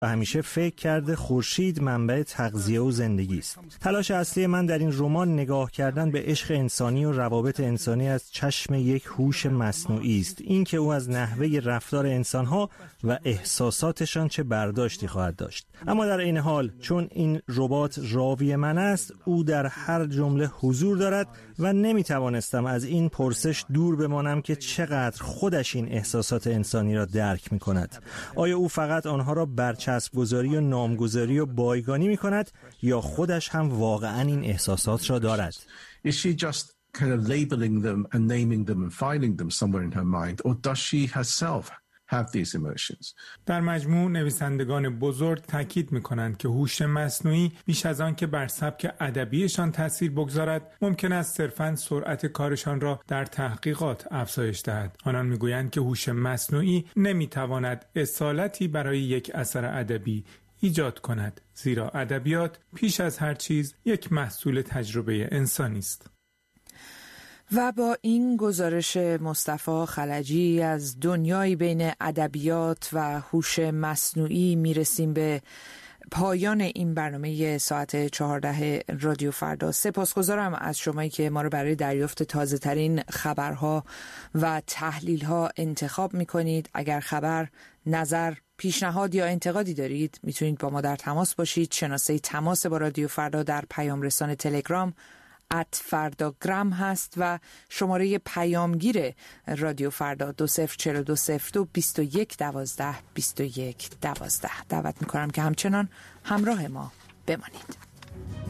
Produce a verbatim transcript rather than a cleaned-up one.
و همیشه فکر کرده خورشید منبع تغذیه و زندگی است. تلاش اصلی من در این رمان نگاه کردن به عشق انسانی و روابط انسانی از چشم یک هوش مصنوعی است. این که او از نحوه رفتار انسان‌ها و احساساتشان چه برداشتی خواهد داشت. اما در این حال چون این ربات راوی من است، او در هر جمله حضور دارد و نمیتوانستم از این پرسش دور بمانم که چقدر خودش این احساسات انسانی را درک می‌کند. آیا او فقط آنها را برچسب گذاری و نامگذاری و بایگانی می‌کند یا خودش هم واقعاً این احساسات را دارد؟ Is she just kind of labeling them and naming them and filing them somewhere in her mind, or does she herself have these emotions? در مجموع نویسندگان بزرگ تاکید می‌کنند که هوش مصنوعی بیش از آن که بر سبک ادبیشان تاثیر بگذارد، ممکن است صرفاً سرعت کارشان را در تحقیقات افزایش دهد. آنان می‌گویند که هوش مصنوعی نمی‌تواند اصالتی برای یک اثر ادبی ایجاد کند، زیرا ادبیات پیش از هر چیز یک محصول تجربه انسانی است. و با این گزارش مصطفی خلجی از دنیای بین ادبیات و هوش مصنوعی میرسیم به پایان این برنامه ساعت چهارده رادیو فردا. سپاسگزارم از شمایی که ما رو برای دریافت تازه ترین خبرها و تحلیل ها انتخاب میکنید. اگر خبر، نظر، پیشنهاد یا انتقادی دارید میتونید با ما در تماس باشید. شناسه تماس با رادیو فردا در پیام رسان تلگرام ات فرداگرام هست و شماره پیامگیر رادیو فردا دو صفر چهار دو صفر دو بیست و یک دوازده بیست و یک دوازده. دعوت میکنم که همچنان همراه ما بمانید.